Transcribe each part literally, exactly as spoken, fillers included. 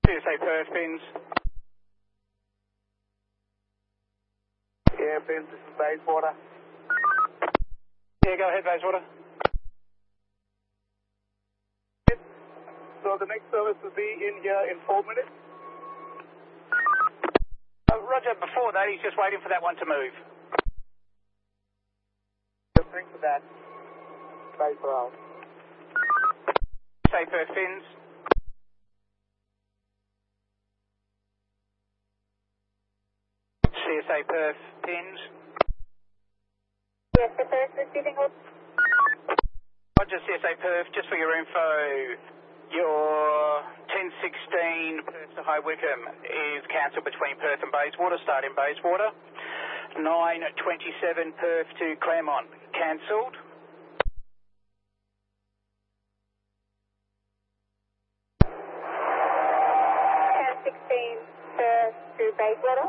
C S A Perth, pins. Yeah, pins, this is Bayswater. Yeah, go ahead, Bayswater. So the next service will be in here in four minutes. Uh, Roger, before that, he's just waiting for that one to move. Thanks for that. Bayswater. Say Perth, pins. C S A Perth, pins. Yes, the Perth receiving hold. Roger, C S A Perth, just for your info, your ten sixteen Perth to High Wycombe is cancelled between Perth and Bayswater, starting Bayswater. nine twenty-seven Perth to Claremont, cancelled. ten sixteen Perth to Bayswater.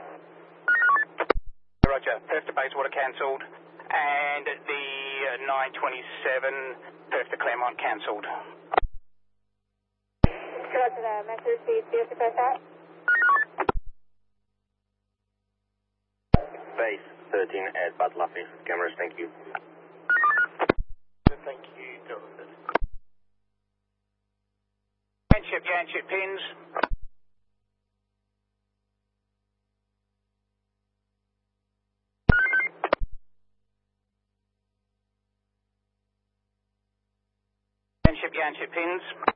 Roger, Perth to Bayswater cancelled, and the nine twenty-seven Perth to Claremont cancelled. Roger that, message received, C S A Perth out. Base thirteen at Bad Luffy. Cameras, thank you. Thank you, Jonathan. Janship, Janship, pins. Janship, Janship, pins.